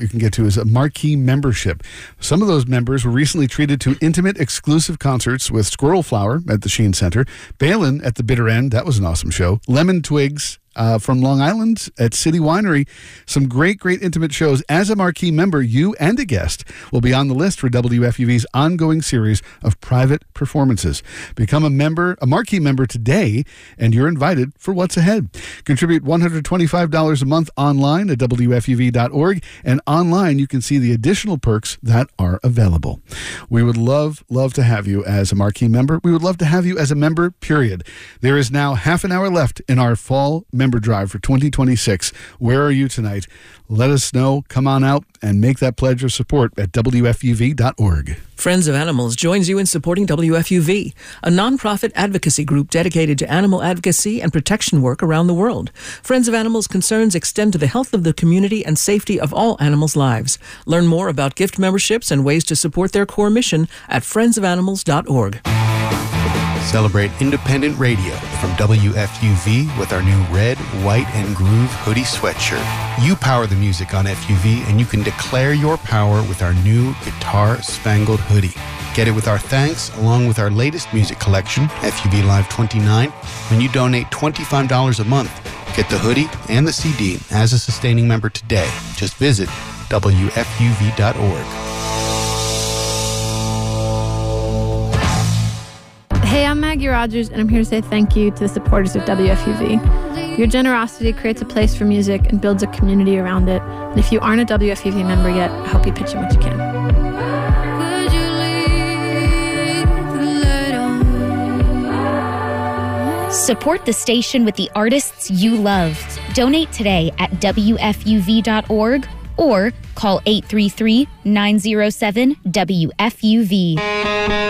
you can get to is a marquee membership. Some of those members were recently treated to intimate, exclusive concerts with Squirrel Flower at the Sheen Center, Balin at the Bitter End, that was an awesome show, Lemon Twigs from Long Island at City Winery. Some great intimate shows. As a marquee member, you and a guest will be on the list for WFUV's ongoing series of private performances. Become a marquee member today, and you're invited for what's ahead. Contribute $125 a month online at WFUV.org, and online you can see the additional perks that are available. We would love to have you as a marquee member. We would love to have you as a member, period. There is now half an hour left in our fall member drive for 2026. Where are you tonight? Let us know. Come on out and make that pledge of support at WFUV.org. Friends of Animals joins you in supporting WFUV, a nonprofit advocacy group dedicated to animal advocacy and protection work around the world. Friends of Animals concerns extend to the health of the community and safety of all animals' lives. Learn more about gift memberships and ways to support their core mission at friendsofanimals.org. Celebrate independent radio from WFUV with our new red, white, and groove hoodie sweatshirt. You power the music on FUV, and you can declare your power with our new guitar-spangled hoodie. Get it with our thanks, along with our latest music collection, FUV Live 29, when you donate $25 a month. Get the hoodie and the CD as a sustaining member today. Just visit WFUV.org. Hey, I'm Maggie Rogers, and I'm here to say thank you to the supporters of WFUV. Your generosity creates a place for music and builds a community around it. And if you aren't a WFUV member yet, I hope you pitch in what you can. Support the station with the artists you love. Donate today at WFUV.org or call 833-907-WFUV.